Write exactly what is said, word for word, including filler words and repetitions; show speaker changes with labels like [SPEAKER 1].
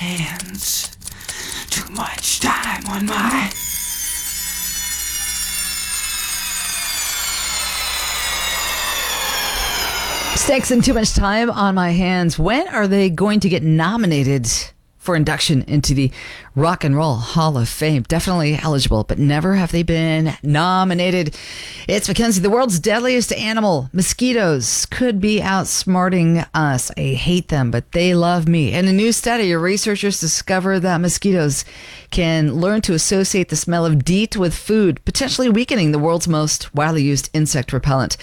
[SPEAKER 1] hands. Too much time on my...
[SPEAKER 2] Stakes and too much time on my hands. When are they going to get nominated for induction into the Rock and Roll Hall of Fame? Definitely eligible, but never have they been nominated. It's Mackenzie. The world's deadliest animal, mosquitoes, could be outsmarting us. I hate them, but they love me. In a new study, researchers discover that mosquitoes can learn to associate the smell of DEET with food, potentially weakening the world's most widely used insect repellent.